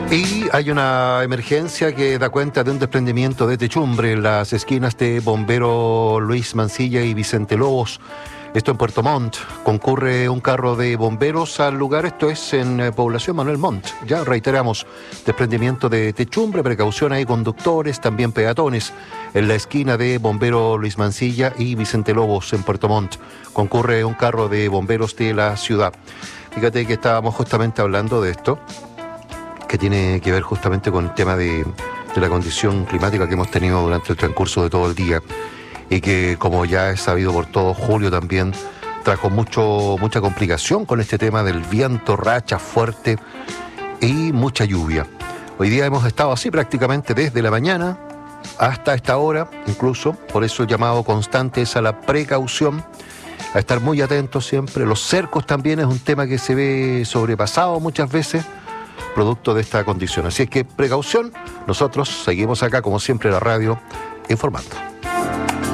Y hay una emergencia que da cuenta de un desprendimiento de techumbre en las esquinas de Bombero Luis Mancilla y Vicente Lobos. Esto en Puerto Montt. Concurre un carro de bomberos al lugar. Esto es en población Manuel Montt. Ya reiteramos, desprendimiento de techumbre, precaución, hay conductores, también peatones. En la esquina de Bombero Luis Mancilla y Vicente Lobos en Puerto Montt. Concurre un carro de bomberos de la ciudad. Fíjate que estábamos justamente hablando de esto, que tiene que ver justamente con el tema de la condición climática que hemos tenido durante el transcurso de todo el día y que, como ya es sabido por todo, julio también trajo mucha complicación con este tema del viento, racha fuerte y mucha lluvia. Hoy día hemos estado así prácticamente desde la mañana hasta esta hora, incluso, por eso el llamado constante es a la precaución, a estar muy atentos siempre. Los cercos también es un tema que se ve sobrepasado muchas veces, producto de esta condición. Así es que precaución, nosotros seguimos acá como siempre en la radio informando.